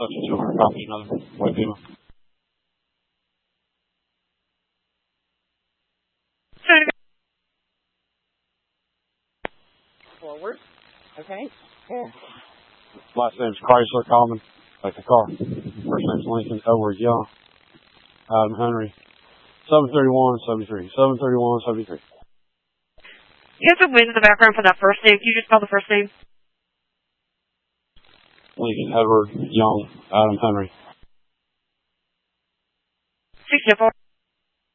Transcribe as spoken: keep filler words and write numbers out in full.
Subject two hundred, copy another white Beamer. Forward. Okay. Yeah. Last name's Chrysler Common, like the car. First name's Lincoln, Edward Young, Adam Henry. seven thirty-one seventy-three. seven thirty-one seventy-three. You have some wind in the background for that first name. Can you just spell the first name? Lincoln, Edward Young, Adam Henry. six four.